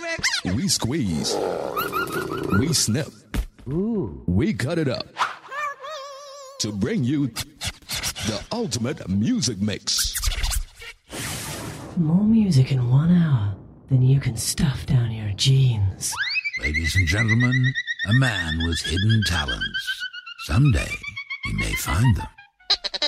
We squeeze. We snip. Ooh. We cut it up. To bring you the ultimate music mix. More music in 1 hour than you can stuff down your jeans. Ladies and gentlemen, a man with hidden talents. Someday he may find them.